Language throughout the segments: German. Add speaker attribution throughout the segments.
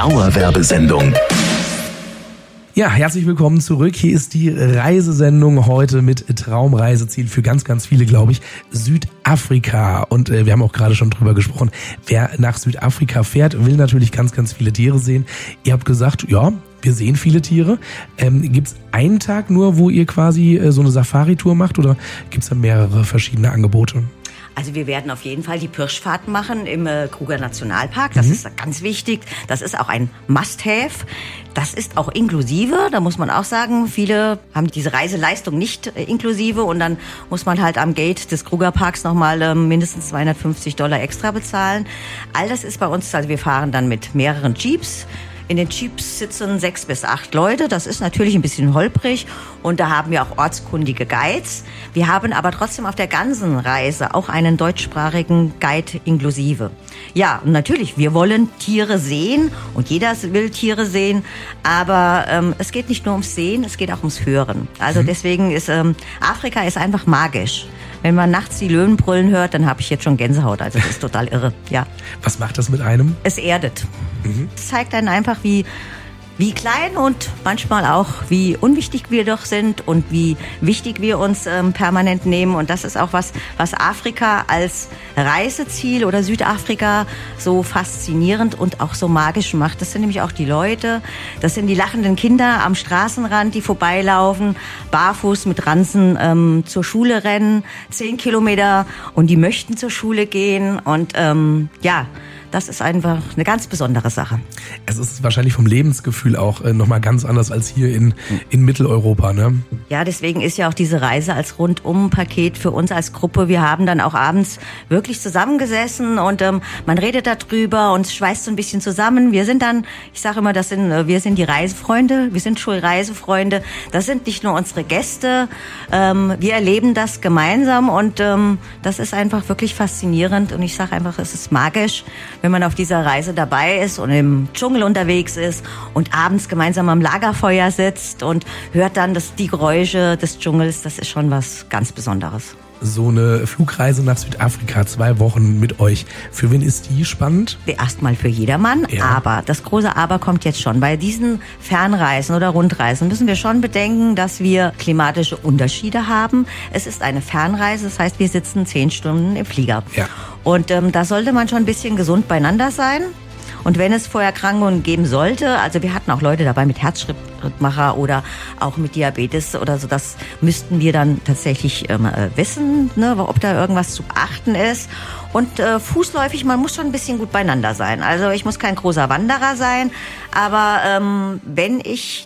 Speaker 1: Dauerwerbesendung.
Speaker 2: Ja, herzlich willkommen zurück. Hier ist die Reisesendung heute mit Traumreiseziel für ganz, ganz viele, glaube ich, Südafrika. Und wir haben auch gerade schon drüber gesprochen, wer nach Südafrika fährt, will natürlich ganz, ganz viele Tiere sehen. Ihr habt gesagt, ja, wir sehen viele Tiere. Gibt's einen Tag nur, wo ihr quasi so eine Safari-Tour macht oder gibt's da mehrere verschiedene Angebote?
Speaker 3: Also wir werden auf jeden Fall die Pirschfahrten machen im Kruger Nationalpark. Das ist ganz wichtig. Das ist auch ein Must-Have. Das ist auch inklusive. Da muss man auch sagen, viele haben diese Reiseleistung nicht inklusive. Und dann muss man halt am Gate des Krugerparks nochmal mindestens $250 extra bezahlen. All das ist bei uns, also wir fahren dann mit mehreren Jeeps. In den Jeeps sitzen 6 bis 8 Leute. Das ist natürlich ein bisschen holprig. Und da haben wir auch ortskundige Guides. Wir haben aber trotzdem auf der ganzen Reise auch einen deutschsprachigen Guide inklusive. Ja, und natürlich, wir wollen Tiere sehen. Und jeder will Tiere sehen. Aber es geht nicht nur ums Sehen, es geht auch ums Hören. Also deswegen ist Afrika ist einfach magisch. Wenn man nachts die Löwen brüllen hört, dann habe ich jetzt schon Gänsehaut. Also das ist total irre, ja.
Speaker 2: Was macht das mit einem?
Speaker 3: Es erdet. Es zeigt einen einfach, wie klein und manchmal auch, wie unwichtig wir doch sind und wie wichtig wir uns permanent nehmen. Und das ist auch was Afrika als Reiseziel oder Südafrika so faszinierend und auch so magisch macht. Das sind nämlich auch die Leute, das sind die lachenden Kinder am Straßenrand, die vorbeilaufen, barfuß mit Ranzen zur Schule rennen, 10 Kilometer und die möchten zur Schule gehen und ja, das ist einfach eine ganz besondere Sache.
Speaker 2: Es ist wahrscheinlich vom Lebensgefühl auch nochmal ganz anders als hier in Mitteleuropa, ne?
Speaker 3: Ja, deswegen ist ja auch diese Reise als Rundum-Paket für uns als Gruppe. Wir haben dann auch abends wirklich zusammengesessen und man redet darüber und es schweißt so ein bisschen zusammen. Wir sind dann, ich sage immer, wir sind die Reisefreunde, wir sind Schulreisefreunde. Das sind nicht nur unsere Gäste, wir erleben das gemeinsam und das ist einfach wirklich faszinierend und ich sage einfach, es ist magisch, wenn man auf dieser Reise dabei ist und im Dschungel unterwegs ist und abends gemeinsam am Lagerfeuer sitzt und hört dann die Geräusche des Dschungels, das ist schon was ganz Besonderes.
Speaker 2: So eine Flugreise nach Südafrika, 2 Wochen mit euch. Für wen ist die spannend?
Speaker 3: Erstmal für jedermann, ja. Aber das große Aber kommt jetzt schon. Bei diesen Fernreisen oder Rundreisen müssen wir schon bedenken, dass wir klimatische Unterschiede haben. Es ist eine Fernreise, das heißt, wir sitzen 10 Stunden im Flieger.
Speaker 2: Ja.
Speaker 3: Und da sollte man schon ein bisschen gesund beieinander sein. Und wenn es Vorerkrankungen geben sollte, also wir hatten auch Leute dabei mit Herzschrittmacher oder auch mit Diabetes oder so, das müssten wir dann tatsächlich wissen, ne, ob da irgendwas zu beachten ist. Und fußläufig, man muss schon ein bisschen gut beieinander sein. Also ich muss kein großer Wanderer sein, aber wenn ich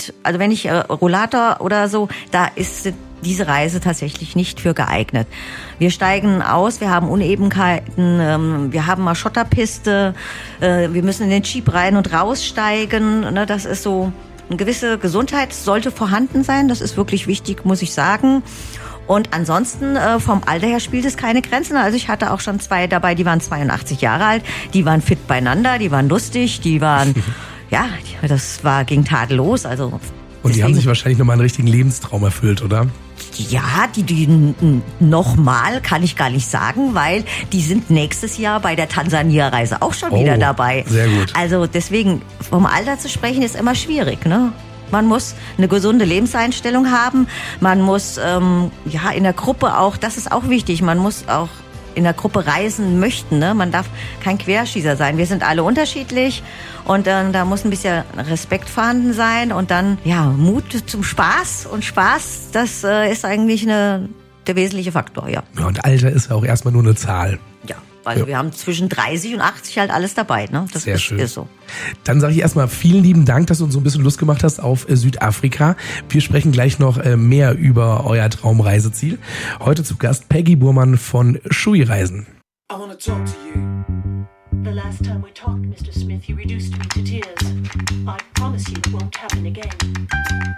Speaker 3: Rollator oder so, da ist diese Reise tatsächlich nicht für geeignet. Wir steigen aus, wir haben Unebenheiten, wir haben mal Schotterpiste, wir müssen in den Jeep rein und raussteigen. Ne, das ist so, eine gewisse Gesundheit sollte vorhanden sein, das ist wirklich wichtig, muss ich sagen. Und ansonsten vom Alter her spielt es keine Grenzen. Also ich hatte auch schon 2 dabei, die waren 82 Jahre alt, die waren fit beieinander, die waren lustig, die waren, ja, ging tadellos. Also
Speaker 2: und die haben sich wahrscheinlich nochmal einen richtigen Lebenstraum erfüllt, oder?
Speaker 3: Ja, die nochmal kann ich gar nicht sagen, weil die sind nächstes Jahr bei der Tansania-Reise auch schon wieder dabei.
Speaker 2: Sehr gut.
Speaker 3: Also deswegen, vom Alter zu sprechen, ist immer schwierig, ne? Man muss eine gesunde Lebenseinstellung haben. Man muss in der Gruppe auch, das ist auch wichtig, man muss auch in der Gruppe reisen möchten. Ne? Man darf kein Querschießer sein. Wir sind alle unterschiedlich und da muss ein bisschen Respekt vorhanden sein und dann Mut zum Spaß. Und Spaß, das ist eigentlich der wesentliche Faktor, ja.
Speaker 2: Ja, und Alter ist ja auch erstmal nur eine Zahl.
Speaker 3: Ja. Also wir haben zwischen 30 und 80 halt alles dabei. Ne? Das
Speaker 2: Sehr schön.
Speaker 3: Ist so.
Speaker 2: Dann sage ich erstmal vielen lieben Dank, dass du uns so ein bisschen Lust gemacht hast auf Südafrika. Wir sprechen gleich noch mehr über euer Traumreiseziel. Heute zu Gast Peggy Burmann von Shui Reisen.
Speaker 4: I wanna talk to you. The last time we talked, Mr. Smith, you reduced me to tears. I promise you it won't happen again.